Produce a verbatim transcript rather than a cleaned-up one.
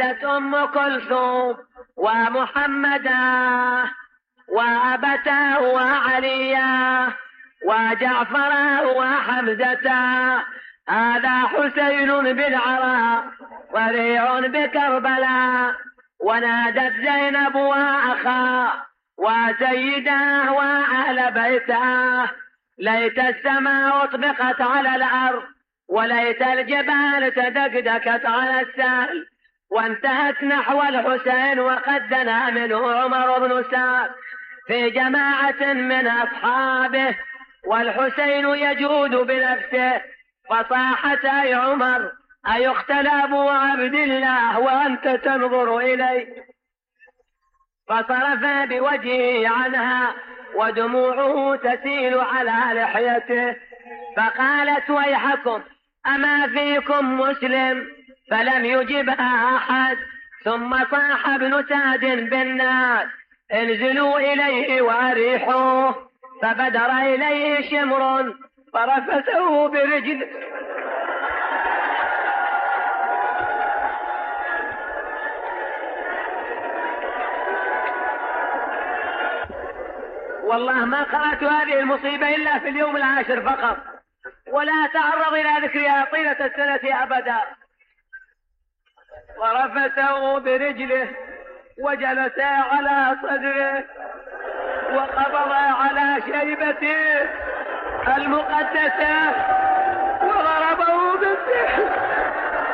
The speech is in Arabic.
أم كلثوم ومحمدا وأبتا وعليا وجعفرا وحمزة، هذا حسين بالعراء وريع بكربلاء. ونادت زينب وأخاه وسيداه وأهل بيته، ليت السماء اطبقت على الأرض وليت الجبال تدكدكت على السهل. وانتهت نحو الحسين وقد دنا منه عمر بن سعد في جماعة من أصحابه، والحسين يجود بنفسه، فصاحت أي عمر أيقتل أبو عبد الله وأنت تنظر إليه؟ فصرف بوجهه عنها ودموعه تسيل على لحيته، فقالت ويحكم أما فيكم مسلم؟ فلم يجبها أحد. ثم صاح ابن سعد بالناس انزلوا إليه وأريحوه، فبدر إليه شمر فرفسه برجل والله ما قرأت هذه المصيبة إلا في اليوم العاشر فقط، ولا تعرض إلى ذكرها طيلة السنة أبدا. ورفسه برجله وجلس على صدره وقبض على شيبته المقدسة وضربه بالسحر.